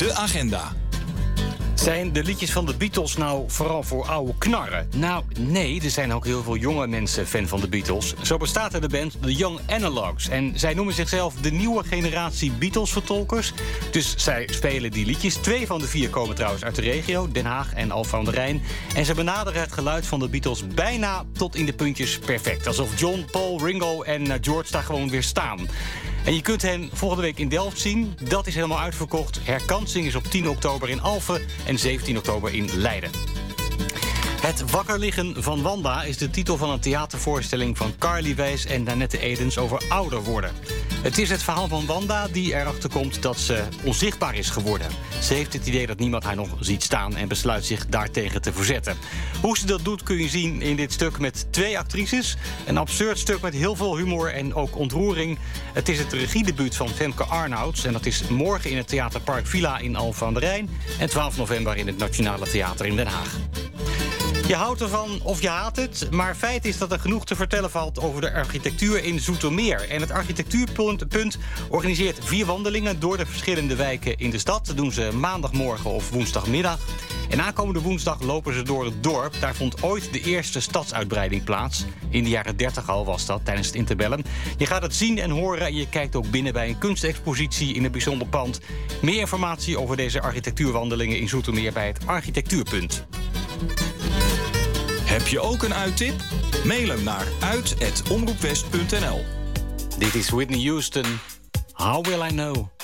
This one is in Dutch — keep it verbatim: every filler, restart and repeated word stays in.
De agenda. Zijn de liedjes van de Beatles nou vooral voor oude knarren? Nou, nee, er zijn ook heel veel jonge mensen fan van de Beatles. Zo bestaat er de band The Young Analogues. En zij noemen zichzelf de nieuwe generatie Beatles-vertolkers. Dus zij spelen die liedjes. Twee van de vier komen trouwens uit de regio, Den Haag en Alphen aan de Rijn. En ze benaderen het geluid van de Beatles bijna tot in de puntjes perfect. Alsof John, Paul, Ringo en George daar gewoon weer staan. En je kunt hen volgende week in Delft zien. Dat is helemaal uitverkocht. Herkansing is op tien oktober in Alphen en zeventien oktober in Leiden. Het wakker liggen van Wanda is de titel van een theatervoorstelling van Carly Wijs en Nanette Edens over ouder worden. Het is het verhaal van Wanda die erachter komt dat ze onzichtbaar is geworden. Ze heeft het idee dat niemand haar nog ziet staan en besluit zich daartegen te verzetten. Hoe ze dat doet kun je zien in dit stuk met twee actrices. Een absurd stuk met heel veel humor en ook ontroering. Het is het regiedebuut van Femke Arnouds en dat is morgen in het Theaterpark Villa in Alphen aan de Rijn en twaalf november in het Nationale Theater in Den Haag. Je houdt ervan of je haat het, maar feit is dat er genoeg te vertellen valt over de architectuur in Zoetermeer. En het Architectuurpunt organiseert vier wandelingen door de verschillende wijken in de stad. Dat doen ze maandagmorgen of woensdagmiddag. En aankomende woensdag lopen ze door het dorp. Daar vond ooit de eerste stadsuitbreiding plaats. In de jaren dertig al was dat, tijdens het interbellum. Je gaat het zien en horen en je kijkt ook binnen bij een kunstexpositie in een bijzonder pand. Meer informatie over deze architectuurwandelingen in Zoetermeer bij het Architectuurpunt. Heb je ook een uittip? Mail hem naar uit at omroepwest punt n l. Dit is Whitney Houston. How Will I Know?